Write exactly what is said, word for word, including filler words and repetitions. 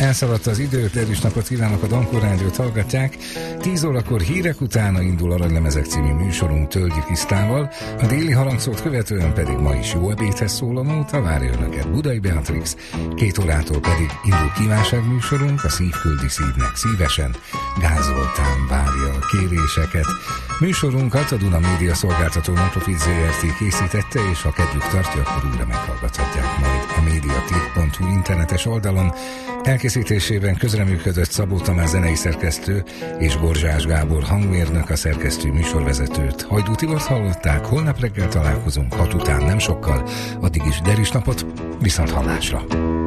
Elszaladt az idő, erős napot kívánok, a Dankor Rádiót hallgatják. tíz órakor hírek utána indul Aranylemezek című műsorunk Tölgyi Krisztával, a déli harangszót követően pedig ma is jó ebédhez szóló nóta várja önöket Budai Beatrix, két órától pedig indul kívánságműsorunk, a Szív küldi szívnek szívesen, Gáz Zoltán várja a kéréseket. Műsorunkat a Duna Média Szolgáltató Nonprofit zé er té készítette, és ha kedvük tartja, akkor újra meghallgathatják majd a mediaclick pont hu internetes oldalon. Elkészítésében közreműködött Szabó Tamás zenei szerkesztő és Borzsás Gábor hangmérnök, a szerkesztő műsorvezetőt. Hajdú Tibort hallották, holnap reggel találkozunk hat után nem sokkal, addig is deris napot, viszont hallásra!